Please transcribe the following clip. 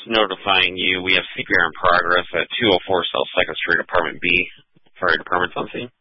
notifying you we have CPR in progress at 204 South 2nd Street, Apartment B. Fire Department's on scene.